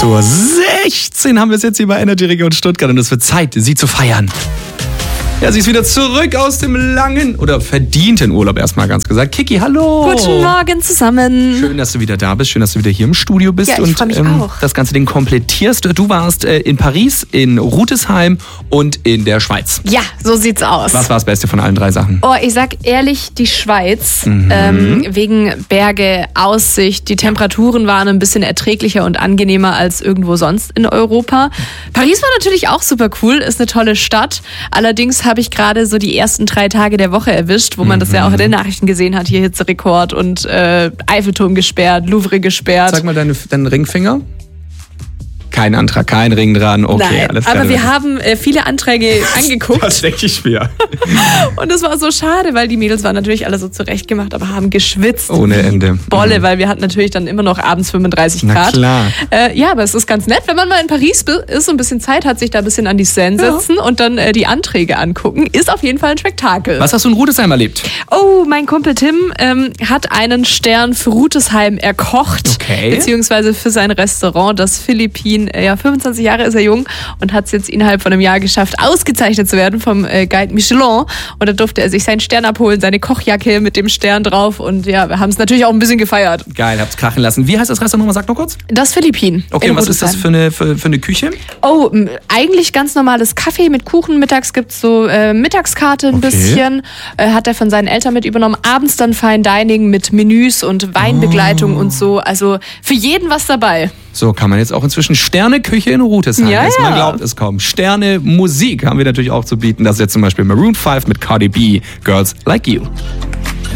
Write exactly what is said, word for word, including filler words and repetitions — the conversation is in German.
Uhr sechzehn haben wir es jetzt hier bei Energy Region Stuttgart und es wird Zeit, sie zu feiern. Ja, sie ist wieder zurück aus dem langen oder verdienten Urlaub erstmal ganz gesagt. Kiki, hallo. Guten Morgen zusammen. Schön, dass du wieder da bist. Schön, dass du wieder hier im Studio bist ja, ich und freu mich ähm, auch. das ganze Ding komplettierst. Du warst äh, in Paris, in Rüdesheim und in der Schweiz. Ja, so sieht's aus. Was war das Beste von allen drei Sachen? Oh, ich sag ehrlich, die Schweiz. Mhm. Ähm, wegen Berge, Aussicht. Die Temperaturen waren ein bisschen erträglicher und angenehmer als irgendwo sonst in Europa. Paris war natürlich auch super cool, ist eine tolle Stadt. Allerdings habe ich gerade so die ersten drei Tage der Woche erwischt, wo man mhm. das ja auch in den Nachrichten gesehen hat. Hier Hitzerekord und äh, Eiffelturm gesperrt, Louvre gesperrt. Sag mal deine, deinen Ringfinger. Kein Antrag, kein Ring dran. Okay, Nein, alles klar. aber wir haben äh, viele Anträge angeguckt. Das denke ich mir. Und das war so schade, weil die Mädels waren natürlich alle so zurechtgemacht, aber haben geschwitzt. Ohne Ende. Bolle, mhm. weil wir hatten natürlich dann immer noch abends fünfunddreißig Grad. Na klar. Äh, ja, aber es ist ganz nett, wenn man mal in Paris ist und ein bisschen Zeit hat, sich da ein bisschen an die Seine ja. setzen und dann äh, die Anträge angucken. Ist auf jeden Fall ein Spektakel. Was hast du in Rüdesheim erlebt? Oh, mein Kumpel Tim ähm, hat einen Stern für Rüdesheim erkocht. Okay. Beziehungsweise für sein Restaurant, das Philippin, äh, ja, fünfundzwanzig Jahre ist er jung und hat es jetzt innerhalb von einem Jahr geschafft, ausgezeichnet zu werden vom äh, Guide Michelin. Und da durfte er sich seinen Stern abholen, seine Kochjacke mit dem Stern drauf. Und ja, wir haben es natürlich auch ein bisschen gefeiert. Geil, hab's krachen lassen. Wie heißt das Restaurant nochmal? Sag noch kurz. Das Philippin. Okay, und was ist das für eine, für, für eine Küche? Oh, m- eigentlich ganz normales Kaffee mit Kuchen. Mittags gibt's so äh, Mittagskarte ein Okay. bisschen. Äh, hat er von seinen Eltern mit übernommen. Abends dann Fine Dining mit Menüs und Weinbegleitung Oh. und so. Also für jeden was dabei. So kann man jetzt auch inzwischen Sterneküche in Rüdesheim Ja, essen. Man ja. glaubt es kaum. Sterne Musik haben wir natürlich auch zu bieten. Das ist jetzt zum Beispiel Maroon fünf mit Cardi B, Girls Like You.